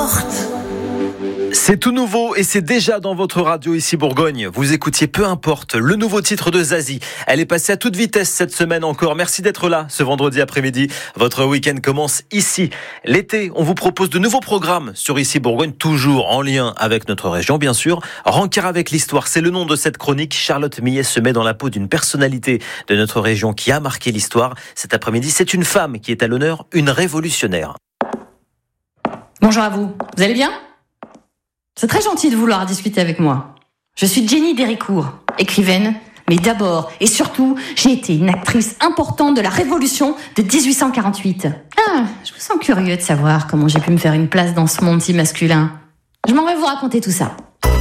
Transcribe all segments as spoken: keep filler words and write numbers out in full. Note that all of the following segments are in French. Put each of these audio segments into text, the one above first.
importe. C'est tout nouveau et c'est déjà dans votre radio ici Bourgogne. Vous écoutiez Peu importe, le nouveau titre de Zazie. Elle est passée à toute vitesse cette semaine encore. Merci d'être là ce vendredi après-midi. Votre week-end commence ici. L'été, on vous propose de nouveaux programmes sur ici Bourgogne, toujours en lien avec notre région bien sûr. Rencard avec l'histoire, c'est le nom de cette chronique. Charlotte Millet se met dans la peau d'une personnalité de notre région qui a marqué l'histoire. Cet après-midi, c'est une femme qui est à l'honneur, une révolutionnaire. Bonjour à vous, vous allez bien ? C'est très gentil de vouloir discuter avec moi. Je suis Jenny Déricourt, écrivaine, mais d'abord et surtout, j'ai été une actrice importante de la Révolution de dix-huit cent quarante-huit. Ah, je vous sens curieux de savoir comment j'ai pu me faire une place dans ce monde si masculin. Je m'en vais vous raconter tout ça.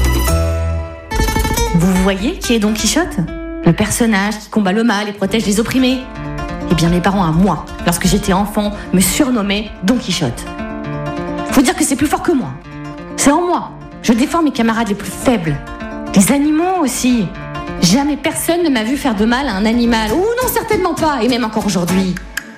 Vous voyez qui est Don Quichotte ? Le personnage qui combat le mal et protège les opprimés. Eh bien, mes parents à moi, lorsque j'étais enfant, me surnommaient Don Quichotte. Faut dire que c'est plus fort que moi. C'est en moi. Je défends mes camarades les plus faibles. Les animaux aussi. Jamais personne ne m'a vu faire de mal à un animal. Ou non, certainement pas. Et même encore aujourd'hui.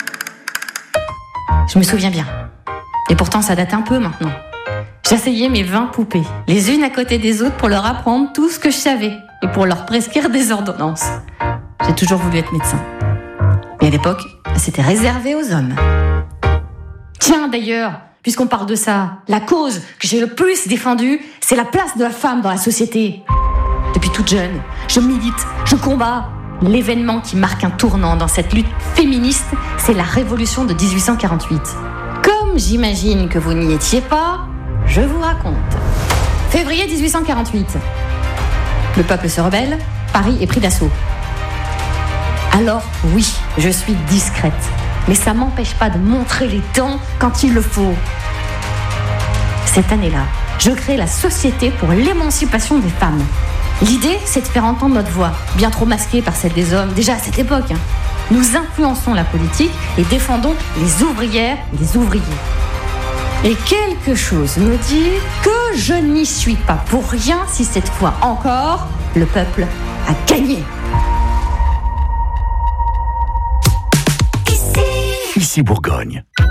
Je me souviens bien. Et pourtant, ça date un peu maintenant. J'asseyais mes vingt poupées, les unes à côté des autres, pour leur apprendre tout ce que je savais. Et pour leur prescrire des ordonnances. J'ai toujours voulu être médecin. Mais à l'époque, c'était réservé aux hommes. Tiens, d'ailleurs... Puisqu'on parle de ça, la cause que j'ai le plus défendue, c'est la place de la femme dans la société. Depuis toute jeune, je milite, je combats. L'événement qui marque un tournant dans cette lutte féministe, c'est la Révolution de dix-huit cent quarante-huit. Comme j'imagine que vous n'y étiez pas, je vous raconte. Février dix-huit cent quarante-huit. Le peuple se rebelle, Paris est pris d'assaut. Alors oui, je suis discrète. Mais ça m'empêche pas de montrer les dents quand il le faut. Cette année-là, je crée la Société pour l'émancipation des femmes. L'idée, c'est de faire entendre notre voix, bien trop masquée par celle des hommes, déjà à cette époque. Nous influençons la politique et défendons les ouvrières et les ouvriers. Et quelque chose me dit que je n'y suis pas pour rien si cette fois encore, le peuple a gagné. Ici Bourgogne.